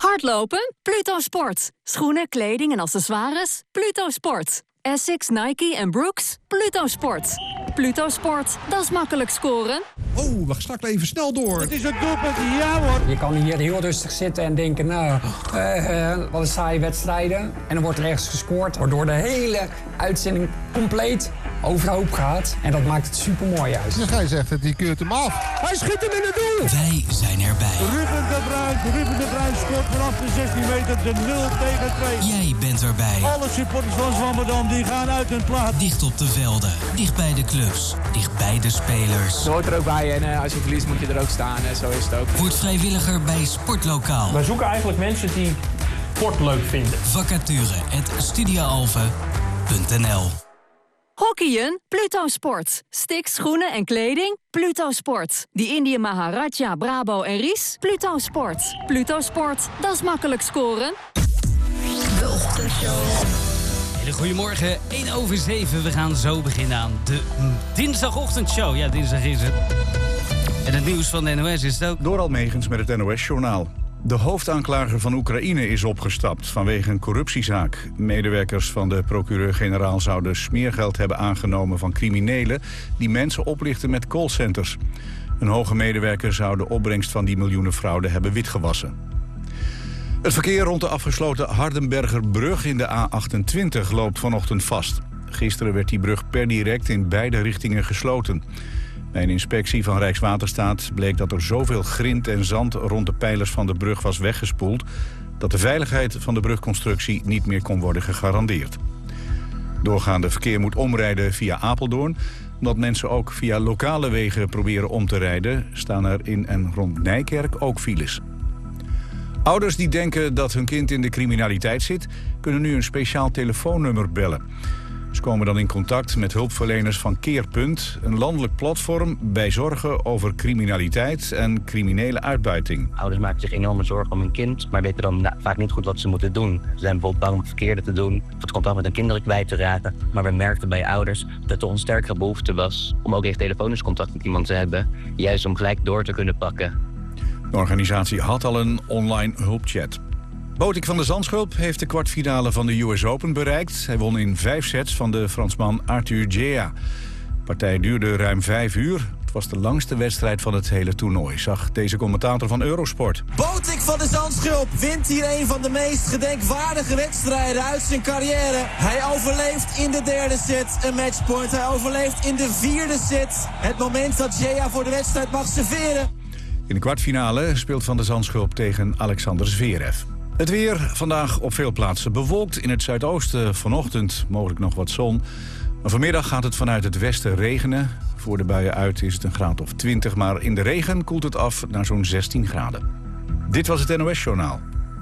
Hardlopen? Pluto Sport. Schoenen, kleding en accessoires? Pluto Sport. Essex, Nike en Brooks? Pluto Sport. Pluto Sport, dat is makkelijk scoren. Oh, we starten even snel door. Het is een doelpunt, ja hoor. Je kan hier heel rustig zitten en denken, wat een saaie wedstrijden. En dan wordt er ergens gescoord, waardoor de hele uitzending compleet overhoop gaat. En dat maakt het supermooi juist. Dan ga je zeggen, die keurt hem af. Hij schiet hem in het doel. Wij zijn erbij. Ruben de Bruin scoort vanaf de 16 meter de 0-2. Jij bent erbij. Alle supporters van Zwammerdam die gaan uit hun plaats. Dicht op de velden, dicht bij de clubs, dicht bij de spelers. Je hoort er ook bij en als je verliest moet je er ook staan. Zo is het ook. Word vrijwilliger bij Sportlokaal. Wij zoeken eigenlijk mensen die sport leuk vinden. Vacature@studiaalve.nl. Hockeyen? Pluto Sport. Sticks, schoenen en kleding? Pluto Sport. Die Indië Maharaja, Brabo en Ries? Pluto Sport. Pluto Sport, dat is makkelijk scoren. De Ochtendshow. Goedemorgen, 7:01. We gaan zo beginnen aan de dinsdagochtendshow. Ja, dinsdag is het. En het nieuws van de NOS is het ook. Doral Megens met het NOS-journaal. De hoofdaanklager van Oekraïne is opgestapt vanwege een corruptiezaak. Medewerkers van de procureur-generaal zouden smeergeld hebben aangenomen van criminelen die mensen oplichten met callcenters. Een hoge medewerker zou de opbrengst van die miljoenenfraude hebben witgewassen. Het verkeer rond de afgesloten Hardenbergerbrug in de A28 loopt vanochtend vast. Gisteren werd die brug per direct in beide richtingen gesloten. Bij een inspectie van Rijkswaterstaat bleek dat er zoveel grind en zand rond de pijlers van de brug was weggespoeld dat de veiligheid van de brugconstructie niet meer kon worden gegarandeerd. Doorgaande verkeer moet omrijden via Apeldoorn. Omdat mensen ook via lokale wegen proberen om te rijden, staan er in en rond Nijkerk ook files. Ouders die denken dat hun kind in de criminaliteit zit, kunnen nu een speciaal telefoonnummer bellen. Ze komen dan in contact met hulpverleners van Keerpunt, een landelijk platform bij zorgen over criminaliteit en criminele uitbuiting. Ouders maken zich enorme zorgen om hun kind, maar weten dan vaak niet goed wat ze moeten doen. Ze zijn bijvoorbeeld bang om het verkeerde te doen, of het contact met hun kinderen kwijt te raken. Maar we merkten bij ouders dat er een sterkere behoefte was om ook echt telefonisch contact met iemand te hebben, juist om gelijk door te kunnen pakken. De organisatie had al een online hulpchat. Botik van der Zandschulp heeft de kwartfinale van de US Open bereikt. Hij won in 5 sets van de Fransman Arthur Gea. De partij duurde ruim 5 uur. Het was de langste wedstrijd van het hele toernooi, zag deze commentator van Eurosport. Botik van der Zandschulp wint hier een van de meest gedenkwaardige wedstrijden uit zijn carrière. Hij overleeft in de derde set een matchpoint. Hij overleeft in de vierde set het moment dat Gea voor de wedstrijd mag serveren. In de kwartfinale speelt Van der Zandschulp tegen Alexander Zverev. Het weer vandaag op veel plaatsen bewolkt. In het zuidoosten vanochtend mogelijk nog wat zon. Maar vanmiddag gaat het vanuit het westen regenen. Voor de buien uit is het een graad of 20. Maar in de regen koelt het af naar zo'n 16 graden. Dit was het NOS-journaal.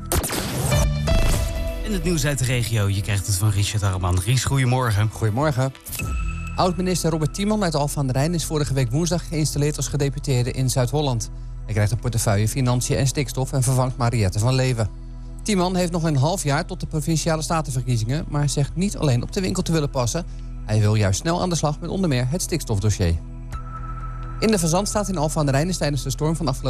En het nieuws uit de regio. Je krijgt het van Richard Arman. Ries, goedemorgen. Goedemorgen. Oud-minister Robert Tiemann uit Alphen aan den Rijn is vorige week woensdag geïnstalleerd als gedeputeerde in Zuid-Holland. Hij krijgt een portefeuille Financiën en Stikstof en vervangt Mariette van Leeuwen. Tiemann heeft nog een half jaar tot de provinciale statenverkiezingen, maar zegt niet alleen op de winkel te willen passen. Hij wil juist snel aan de slag met onder meer het stikstofdossier. In de Verzandstraat in Alphen aan den Rijn is tijdens de storm van afgelopen